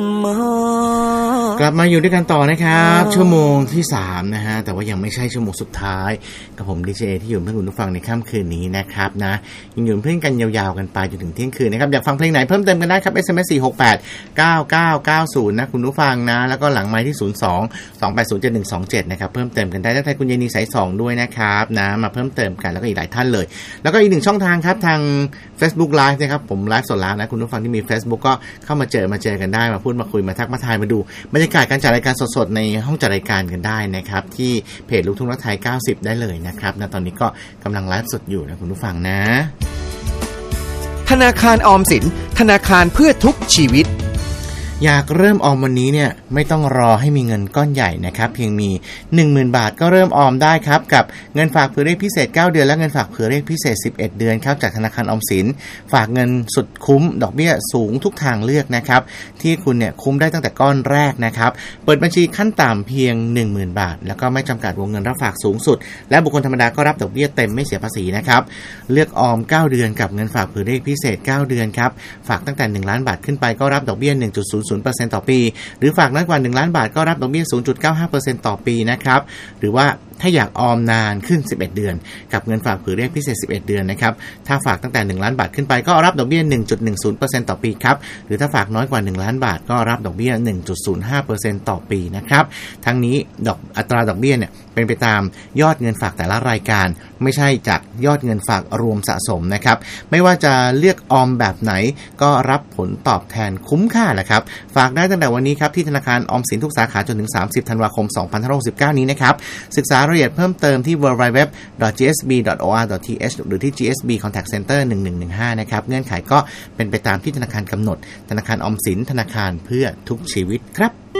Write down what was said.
กลับมาอยู่ด้วยกันต่อนะครับชั่วโมงที่3นะฮะแต่ว่ายังไม่ใช่ชั่วโมงสุดท้ายกับผมดีเจที่อยู่เพื่อนคุณผู้ฟังในค่ำคืนนี้นะครับนะยังอยู่เพื่อนกันยาวๆกันไปจนถึงเที่ยงคืนนะครับอยากฟังเพลงไหนเพิ่มเติมกันได้ครับ SMS 4689990นะคุณผู้ฟังนะแล้วก็หลังไมค์ที่0228071127นะครับเพิ่มเติมกันได้ถ้าใครคุณเยนีสาย2ด้วยนะครับนะมาเพิ่มเติมกันแล้วก็อีกหลายท่านเลยแล้วก็อีกหนึ่งช่องทางครับทาง Facebook Live นะครับผมไลฟ์สดแล้วนะคุณผู้ฟังที่มี Facebook ก็เข้ามาเจอกันได้มาพูดมาคุยมาทักมาทายมาดูบรรยากาศการจัดรายการสดๆในห้องจัดรายการกันได้นะครับที่เพจลูกทุ่งรักไทย90ได้เลยนะครับนะตอนนี้ก็กำลังไลฟ์สดอยู่นะคุณผู้ฟังนะธนาคารออมสินธนาคารเพื่อทุกชีวิตอยากเริ่มออมวันนี้เนี่ยไม่ต้องรอให้มีเงินก้อนใหญ่นะครับเพียงมี 10,000 บาทก็เริ่มออมได้ครับกับเงินฝากเผื่อเลขพิเศษ9เดือนและเงินฝากเผื่อเลขพิเศษ11เดือนครับจากธนาคารออมสินฝากเงินสุดคุ้มดอกเบี้ยสูงทุกทางเลือกนะครับที่คุณเนี่ยคุ้มได้ตั้งแต่ก้อนแรกนะครับเปิดบัญชีขั้นต่ำเพียง 10,000 บาทแล้วก็ไม่จำกัดวงเงินรับฝากสูงสุดและบุคคลธรรมดาก็รับดอกเบี้ยเต็มไม่เสียภาษีนะครับเลือกออม9เดือนกับเงินฝากเผื่อเลขพิเศษ9เดือนครับฝากตั้งแต่1ล้านบาทขึ้นไปก็รับดอกเบี้ย 1.00% ต่อปีหรือฝากน้อยกว่า1ล้านบาทก็รับดอกเบี้ย 0.95% ต่อปีนะครับหรือว่าถ้าอยากออมนานขึ้น11เดือนกับเงินฝากเผื่อเลขพิเศษ11เดือนนะครับถ้าฝากตั้งแต่1ล้านบาทขึ้นไปก็รับดอกเบี้ย 1.10% ต่อปีครับหรือถ้าฝากน้อยกว่า1ล้านบาทก็รับดอกเบี้ย 1.05% ต่อปีนะครับทั้งนี้อัตราดอกเบี้ยเนี่ยเป็นไปตามยอดเงินฝากแต่ละรายการไม่ใช่จากยอดเงินฝากรวมสะสมนะครับไม่ว่าจะเลือกออมแบบไหนก็รับผลตอบแทนคุ้มค่าแหละครับฝากได้ตั้งแต่วันนี้ครับที่ธนาคารออมสินทุกสาขาจนถึง30ธันวาคม2569นี้นะครับศึกษารายละเอียดเพิ่มเติมที่ www.gsb.or.th หรือที่ GSB Contact Center 1115นะครับเงื่อนไขก็เป็นไปตามที่ธนาคารกำหนดธนาคารออมสินธนาคารเพื่อทุกชีวิตครับ